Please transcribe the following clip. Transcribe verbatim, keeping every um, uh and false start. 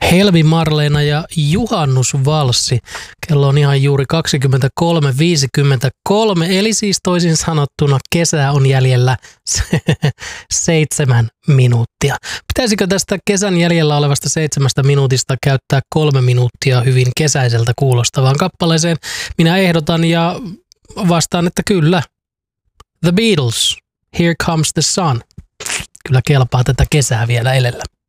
Helmi Marleena ja Juhannusvalssi. Kello on ihan juuri kaksikymmentäkolme viisikymmentäkolme, eli siis toisin sanottuna kesää on jäljellä seitsemän minuuttia. Pitäisikö tästä kesän jäljellä olevasta seitsemästä minuutista käyttää kolme minuuttia hyvin kesäiseltä kuulostavaan kappaleeseen? Minä ehdotan ja vastaan, että kyllä. The Beatles, Here Comes the Sun. Kyllä kelpaa tätä kesää vielä elellä.